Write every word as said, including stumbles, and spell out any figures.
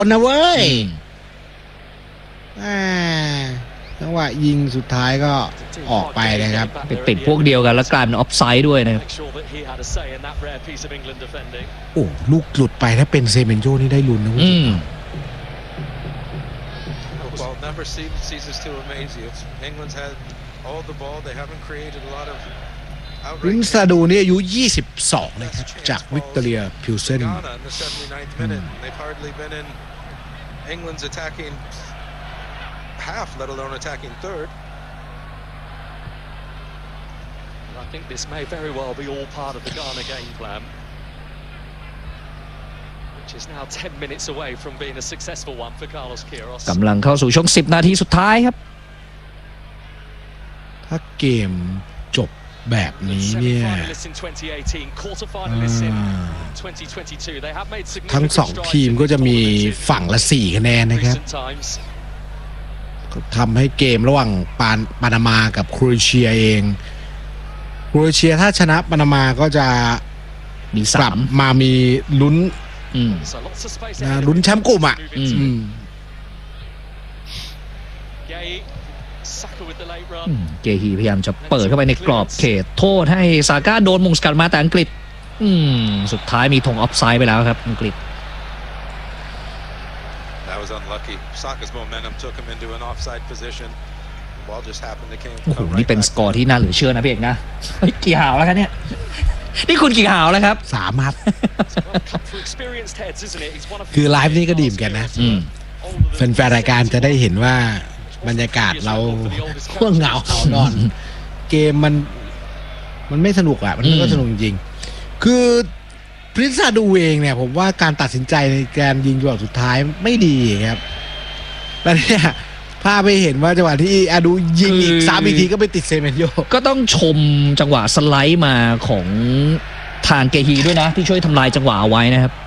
นะเว้ยจังหวะยิงสุดท้ายก็ออกไปนะครับไปติดพวกเดียวกันแล้วกลายเป็นออฟไซด์ด้วยนะครับโอ้ลูกหลุดไปถ้าเป็นเซเมนโยนี่ได้ลุ้นนะคุณรินซาดูนี่อายุยี่สิบสองนะครับจากวิกตอเรียพิลเซน England's attacking half, let alone attacking third. I think this may very well be all part of the Ghana game plan, which is now ten minutes away from being a successful one for Carlos Queiroz. กำลังเข้าสู่ช่วงสิบนาทีสุดท้ายครับถ้าเกมจบแบบนี้เนี่ยทั้งสองทีมก็จะมีฝั่งละสี่คะแนนนะครับทำให้เกมระหว่างปานปานามากับโครเอเชียเองโครเอเชียถ้าชนะปานามาก็จะมีกลับมามีลุ้นนะลุ้นแชมป์กลุ่มอ่ะเกฮีพยายามจะเปิดเข้าไปในกรอบเขตโทษให้ซาก้าโดนมุงสกัดมาแต่อังกฤษสุดท้ายมีธงออฟไซด์ไปแล้วครับอังกฤษโอ้โหนี่เป็นสกอร์ที่น่าเหลือเชื่อนะพี่เอกนะกี่หาวแล้วครับเนี่ยนี่คุณกี่หาวแล้วครับสามครับคือไลฟ์นี่ก็ดีเหมือนกันนะแฟนๆรายการจะได้เห็นว่าบรรยากาศเราห่วงเหงาเหานอนเกมมันมันไม่สนุกอ่ะมันก็สนุกจริงๆคือพรินซาดูเองเนี่ยผมว่าการตัดสินใจในการยิงจังหวะสุดท้ายไม่ดีครับแล้วเนี่ยภาพไปเห็นว่าจังหวะที่อาดูยิงอีกสามอีกทีก็ไปติดเซเมนโยก็ต้องชมจังหวะสไลด์มาของทางเกฮีด้วยนะที่ช่วยทำลายจังหวะเอาไว้นะครับ